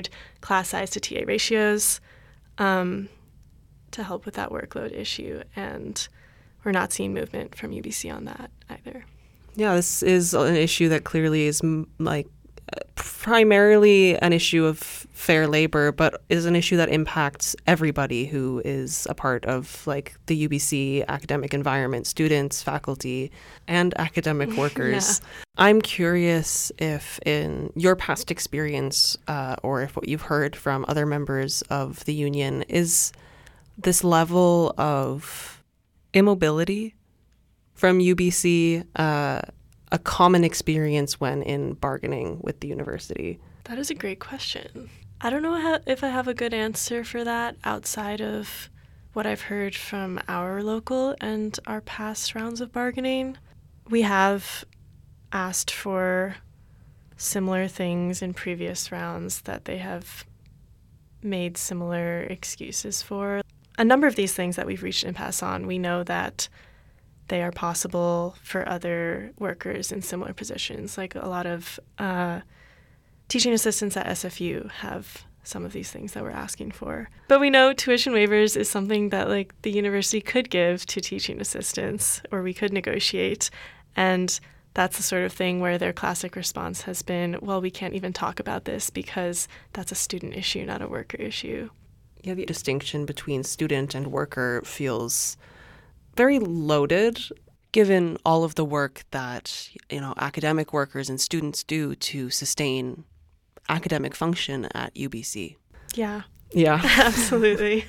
required class size to TA ratios to help with that workload issue. And we're not seeing movement from UBC on that either. Yeah, this is an issue that clearly is primarily an issue of fair labor, but is an issue that impacts everybody who is a part of the UBC academic environment, students, faculty, and academic workers. Yeah. I'm curious if in your past experience or if what you've heard from other members of the union is this level of immobility from UBC a common experience when in bargaining with the university? That is a great question. I don't know if I have a good answer for that outside of what I've heard from our local and our past rounds of bargaining. We have asked for similar things in previous rounds that they have made similar excuses for. A number of these things that we've reached impasse on, we know that they are possible for other workers in similar positions. Like a lot of teaching assistants at SFU have some of these things that we're asking for. But we know tuition waivers is something that the university could give to teaching assistants, or we could negotiate. And that's the sort of thing where their classic response has been, well, we can't even talk about this because that's a student issue, not a worker issue. Yeah, the distinction between student and worker feels very loaded, given all of the work that, academic workers and students do to sustain academic function at UBC. Yeah. Yeah. Absolutely.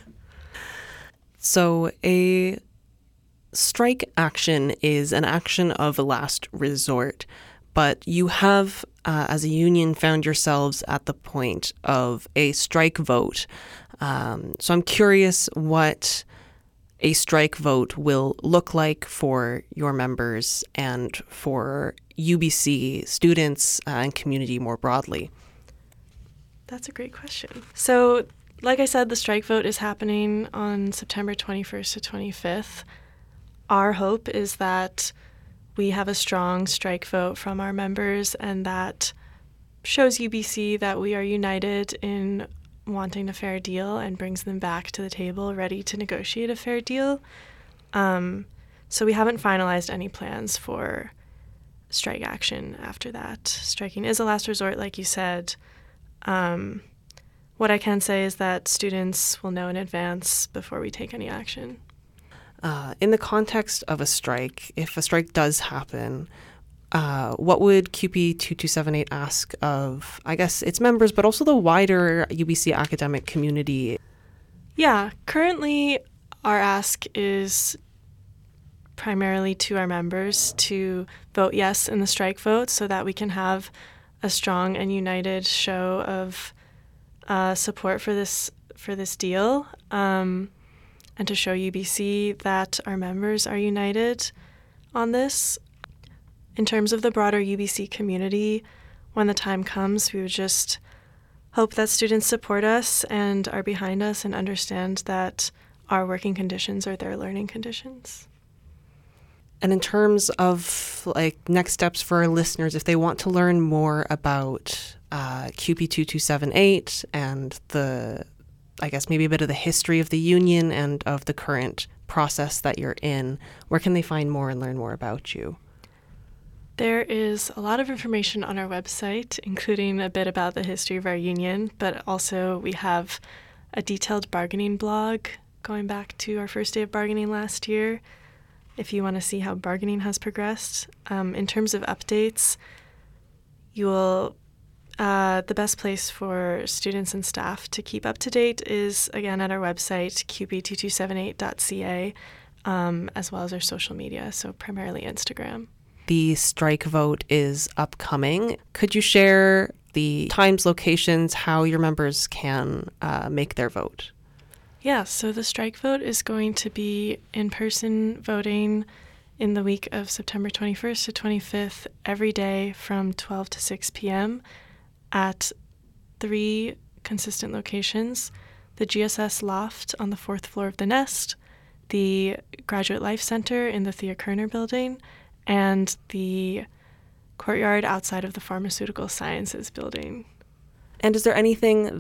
So a strike action is an action of last resort, but you have, as a union, found yourselves at the point of a strike vote. So I'm curious what a strike vote will look like for your members and for UBC students and community more broadly. That's a great question. So, like I said, the strike vote is happening on September 21st to 25th. Our hope is that we have a strong strike vote from our members, and that shows UBC that we are united in wanting a fair deal and brings them back to the table ready to negotiate a fair deal. So we haven't finalized any plans for strike action after that. Striking is a last resort, like you said. What I can say is that students will know in advance before we take any action. In the context of a strike, if a strike does happen, what would CUPE 2278 ask of, I guess, its members, but also the wider UBC academic community? Yeah, currently our ask is primarily to our members to vote yes in the strike vote so that we can have a strong and united show of support for this deal, and to show UBC that our members are united on this. In terms of the broader UBC community, when the time comes, we would just hope that students support us and are behind us and understand that our working conditions are their learning conditions. And in terms of next steps for our listeners, if they want to learn more about CUPE 2278 and maybe a bit of the history of the union and of the current process that you're in, where can they find more and learn more about you? There is a lot of information on our website, including a bit about the history of our union, but also we have a detailed bargaining blog going back to our first day of bargaining last year, if you want to see how bargaining has progressed. In terms of updates, the best place for students and staff to keep up to date is, again, at our website, cupe2278.ca, as well as our social media, so primarily Instagram. The strike vote is upcoming. Could you share the times, locations, how your members can make their vote? Yeah, so the strike vote is going to be in-person voting in the week of September 21st to 25th every day from 12 to 6 p.m. at 3 consistent locations: the GSS Loft on the 4th floor of the Nest, the Graduate Life Center in the Thea Kerner building, and the courtyard outside of the Pharmaceutical Sciences building. And is there anything